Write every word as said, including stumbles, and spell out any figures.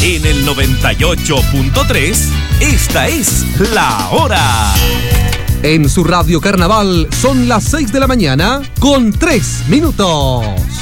En el noventa y ocho punto tres, esta es La Hora. En su radio Carnaval son las seis de la mañana con tres minutos.